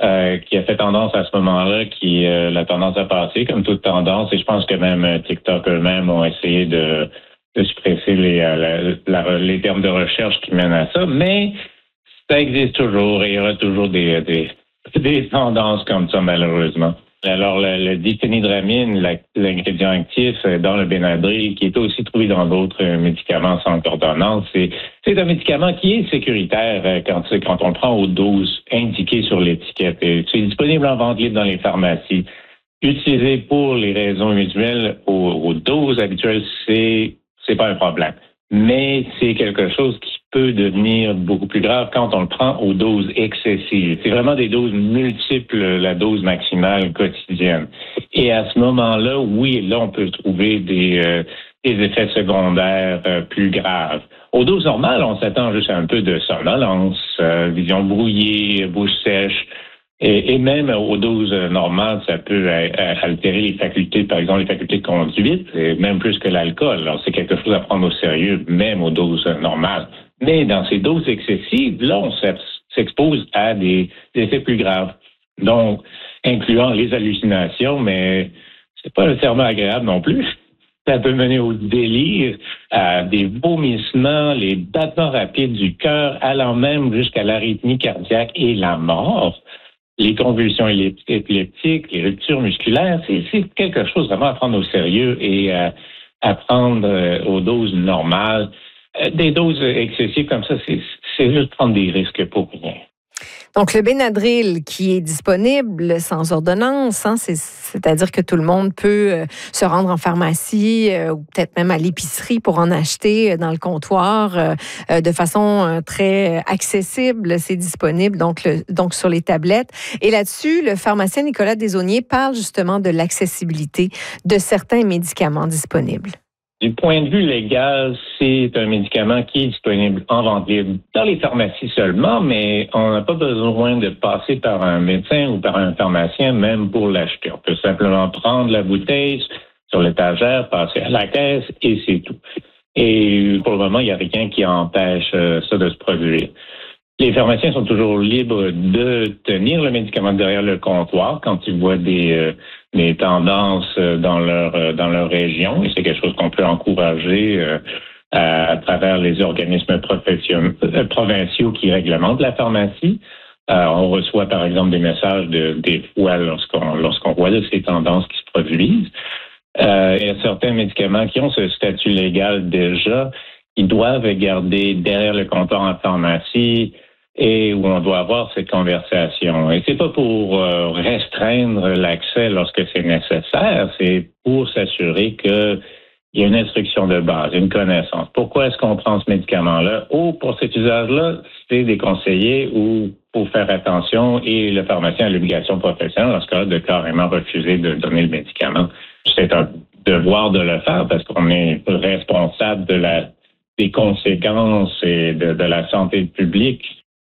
qui a fait tendance à ce moment-là, qui la tendance à passer, comme toute tendance. Et je pense que même TikTok eux-mêmes ont essayé de suppresser les termes de recherche qui mènent à ça. Mais ça existe toujours et il y aura toujours des tendances comme ça, malheureusement. Alors, le diphénhydramine, l'ingrédient actif dans le Benadryl, qui est aussi trouvé dans d'autres médicaments sans ordonnance, c'est un médicament qui est sécuritaire quand on le prend aux doses indiquées sur l'étiquette. C'est disponible en vente libre dans les pharmacies. Utilisé pour les raisons usuelles aux doses habituelles, c'est pas un problème. Mais c'est quelque chose qui peut devenir beaucoup plus grave quand on le prend aux doses excessives. C'est vraiment des doses multiples, la dose maximale quotidienne. Et à ce moment-là, oui, là, on peut trouver des effets secondaires plus graves. Aux doses normales, on s'attend juste à un peu de somnolence, vision brouillée, bouche sèche. Et même aux doses normales, ça peut altérer les facultés, par exemple les facultés de conduite, et même plus que l'alcool. Alors, c'est quelque chose à prendre au sérieux, même aux doses normales. Mais dans ces doses excessives, là, on s'expose à des effets plus graves. Donc, incluant les hallucinations, mais c'est pas nécessairement agréable non plus. Ça peut mener au délire, à des vomissements, les battements rapides du cœur, allant même jusqu'à l'arythmie cardiaque et la mort. Les convulsions épileptiques, les ruptures musculaires, c'est quelque chose vraiment à prendre au sérieux et à prendre aux doses normales. Des doses excessives comme ça, c'est juste prendre des risques pour rien. Donc, le Benadryl qui est disponible sans ordonnance, c'est-à-dire que tout le monde peut se rendre en pharmacie ou peut-être même à l'épicerie pour en acheter dans le comptoir de façon très accessible. C'est disponible donc sur les tablettes. Et là-dessus, le pharmacien Nicolas Desaulniers parle justement de l'accessibilité de certains médicaments disponibles. Du point de vue légal, c'est un médicament qui est disponible en vente libre dans les pharmacies seulement, mais on n'a pas besoin de passer par un médecin ou par un pharmacien même pour l'acheter. On peut simplement prendre la bouteille sur l'étagère, passer à la caisse et c'est tout. Et pour le moment, il n'y a rien qui empêche ça de se produire. Les pharmaciens sont toujours libres de tenir le médicament derrière le comptoir quand ils voient des tendances dans leur région. Et c'est quelque chose qu'on peut encourager à travers les organismes provinciaux qui réglementent la pharmacie. On reçoit, par exemple, des messages des fois lorsqu'on voit de ces tendances qui se produisent. Il y a certains médicaments qui ont ce statut légal déjà, qui doivent garder derrière le comptoir en pharmacie et où on doit avoir cette conversation. Et c'est pas pour restreindre l'accès lorsque c'est nécessaire, c'est pour s'assurer qu'il y a une instruction de base, une connaissance. Pourquoi est-ce qu'on prend ce médicament-là? Ou pour cet usage-là, c'est déconseillé ou pour faire attention et le pharmacien a l'obligation professionnelle, dans ce cas-là, de carrément refuser de donner le médicament. C'est un devoir de le faire parce qu'on est responsable des conséquences et de la santé publique.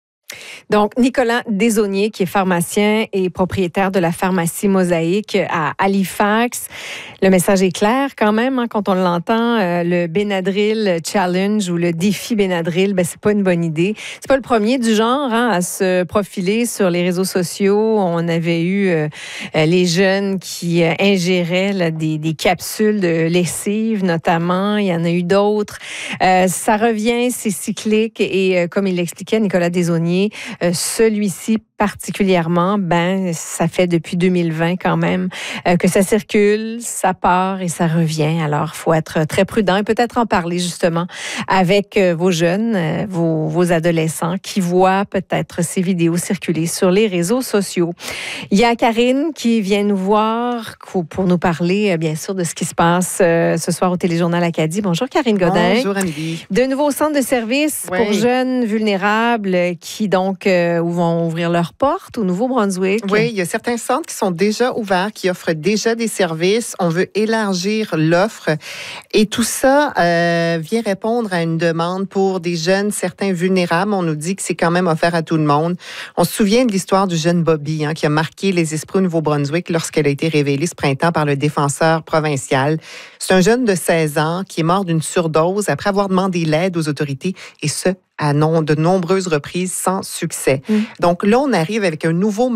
Donc, Nicolas Desaulniers, qui est pharmacien et propriétaire de la pharmacie Mosaïque à Halifax. Le message est clair quand même quand on l'entend. Le Benadryl Challenge ou le défi Benadryl, c'est pas une bonne idée. C'est pas le premier du genre à se profiler sur les réseaux sociaux. On avait eu les jeunes qui ingéraient des capsules de lessive notamment. Il y en a eu d'autres. Ça revient, c'est cyclique et comme il l'expliquait, Nicolas Desaulniers, celui-ci particulièrement, ça fait depuis 2020 quand même que ça circule, ça part et ça revient. Alors, il faut être très prudent et peut-être en parler justement avec vos jeunes, vos adolescents qui voient peut-être ces vidéos circuler sur les réseaux sociaux. Il y a Karine qui vient nous voir pour nous parler, bien sûr, de ce qui se passe ce soir au Téléjournal Acadie. Bonjour Karine Godin. Bonjour Amélie. De nouveaux centres de services pour jeunes vulnérables qui donc vont ouvrir leurs portes au Nouveau-Brunswick. Oui, il y a certains centres qui sont déjà ouverts, qui offrent déjà des services. On veut élargir l'offre. Et tout ça vient répondre à une demande pour des jeunes, certains vulnérables. On nous dit que c'est quand même offert à tout le monde. On se souvient de l'histoire du jeune Bobby qui a marqué les esprits au Nouveau-Brunswick lorsqu'elle a été révélée ce printemps par le défenseur provincial. C'est un jeune de 16 ans qui est mort d'une surdose après avoir demandé l'aide aux autorités, et ce, à de nombreuses reprises sans succès. Donc là, on arrive avec un nouveau